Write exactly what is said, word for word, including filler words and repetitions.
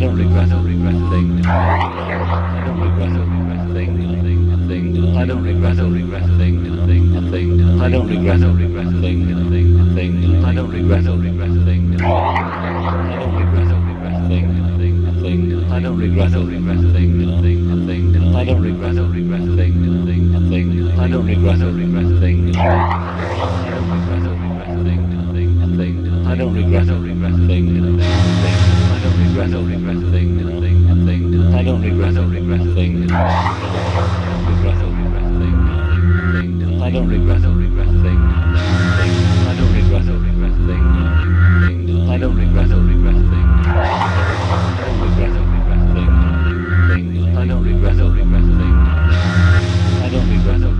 don't regret a regret a thing. I don't regret a regret a thing. A thing. A thing. I don't regret a regret a thing. A thing. A thing. I don't regret a regret a thing. A thing. A thing. I don't regret a regret a thing. I don't regret a regret a thing. A thing. A thing. I don't regret a regret a thing. A thing. A thing. I don't regret a regret a thing. A thing. A thing. I don't regret a regret a thing. I don't regret a regret a thing. A thing. A thing. I don't regret a regret a thing. A thing. I don't regret a regret a thing. A thing. A thing. I don't regret a regret a thing. I don't regret a regret a thing. A thing. I don't regret a regret a thing. I don't regret a regret a thing. I don't regret a regret a thing. I don't regret a regret a thing. I don't regret a regret a thing. I don't regret a